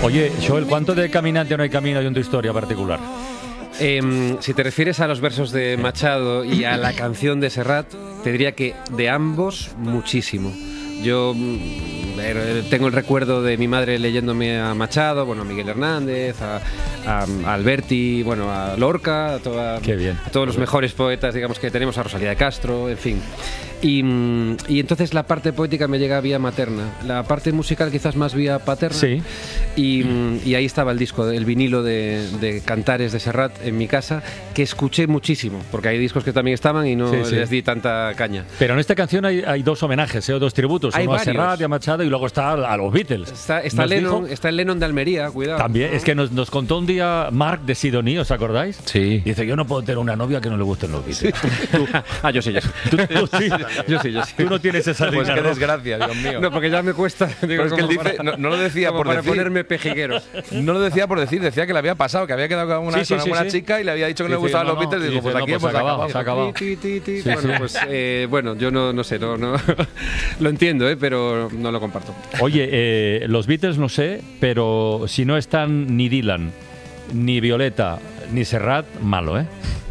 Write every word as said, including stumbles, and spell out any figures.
Oye, Joel, ¿cuánto de Caminante no hay camino hay en tu historia particular? Eh, si te refieres a los versos de Machado y a la canción de Serrat, te diría que de ambos muchísimo. Yo mm, tengo el recuerdo de mi madre leyéndome a Machado, bueno, a Miguel Hernández, a, a, a Alberti, bueno, a Lorca, a, toda, Qué bien. a todos los mejores poetas, digamos, que tenemos, a Rosalía de Castro, en fin. Y, y entonces la parte poética me llega vía materna, la parte musical quizás más vía paterna. Sí. Y, y ahí estaba el disco, el vinilo de, de Cantares de Serrat en mi casa, que escuché muchísimo, porque hay discos que también estaban y no Sí, sí. les di tanta caña. Pero en esta canción hay, hay dos homenajes, ¿eh? O dos tributos, Hay uno varios. a Serrat y a Machado y luego está a los Beatles. Está, está, Nos Lennon, dijo- está el Lennon de Almería, cuidado. También, es que nos, nos contó un día Mark de Sidoní, ¿os acordáis? Sí. Dice, yo no puedo tener una novia que no le gusten los Beatles. Ah, yo sí, yo sí. Tú, tú sí, Yo sí, yo sí. tú no tienes esa Pues línea, qué ¿no? desgracia, Dios mío. No, porque ya me cuesta. Digo, Pero es que él como dice, para- no, no lo decía como por para decir. ponerme pejiguero. No lo decía por decir, decía que le había pasado, que había quedado con una, Sí, sí, con sí, alguna sí. chica y le había dicho que no le Dice, gustaban no, los Beatles. no. Y digo, Y pues dice, aquí no, hemos pues acabado, acabado. se ha acabado. Ti, ti, ti, Sí, bueno, sí. pues eh, bueno, yo no, no sé, no, no lo entiendo, eh, pero no lo comparto. Oye, eh, los Beatles no sé, pero si no están ni Dylan, ni Violeta, ni Serrat, malo, ¿eh?